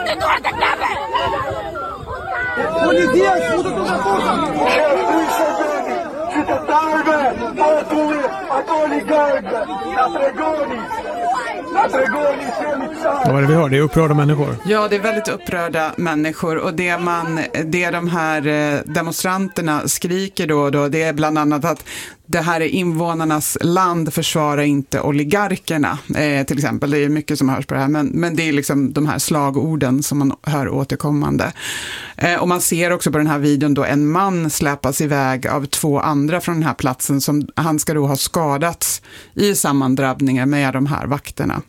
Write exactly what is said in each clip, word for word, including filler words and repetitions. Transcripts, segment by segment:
Vad är det vi har? Det är upprörda människor. Ja, det är väldigt upprörda människor, och det, man, det de här demonstranterna skriker då, då det är bland annat att det här är invånarnas land, försvara inte oligarkerna, eh, till exempel. Det är mycket som hörs på det här, men, men det är liksom de här slagorden som man hör återkommande. Eh, och man ser också på den här videon då en man släpas iväg av två andra från den här platsen, som han ska då ha skadats i sammandrabbningar med de här vakterna.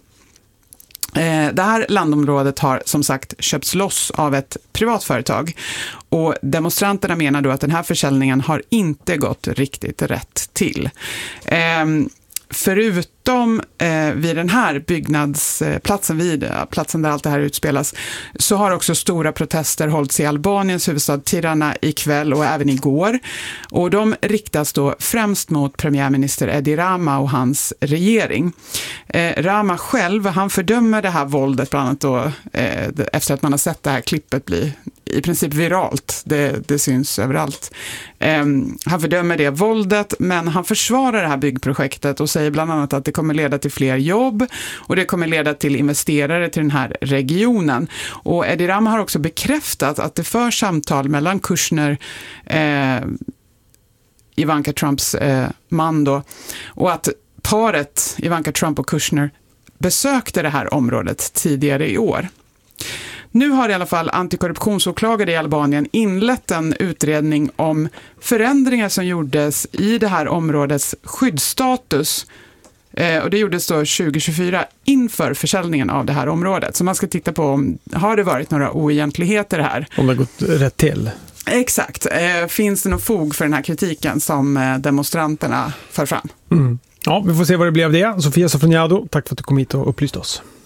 Det här landområdet har som sagt köpts loss av ett privatföretag, och demonstranterna menar då att den här försäljningen har inte gått riktigt rätt till. Ehm, förutom eh, vid den här byggnadsplatsen, vid platsen där allt det här utspelas, så har också stora protester hållits i Albaniens huvudstad Tirana ikväll och även igår. Och de riktas då främst mot premiärminister Edi Rama och hans regering. Eh, Rama själv, han fördömer det här våldet bland annat då, eh, efter att man har sett det här klippet bli i princip viralt. Det, det syns överallt. Eh, han fördömer det våldet, men han försvarar det här byggprojektet och säger bland annat att det kommer leda till fler jobb och det kommer leda till investerare till den här regionen. Och Edi Rama har också bekräftat att det för samtal mellan Kushner, eh, Ivanka Trumps eh, man då, och att paret Ivanka Trump och Kushner besökte det här området tidigare i år. Nu har i alla fall antikorruptionsåklagare i Albanien inlett en utredning om förändringar som gjordes i det här områdets skyddsstatus. Eh, och det gjordes då tjugo tjugofyra inför försäljningen av det här området. Så man ska titta på om har det varit några oegentligheter här. Om det har gått rätt till. Exakt. Eh, finns det någon fog för den här kritiken som eh, demonstranterna för fram? Mm. Ja, vi får se vad det blir av det. Sofia Sofroniado, tack för att du kom hit och upplyste oss.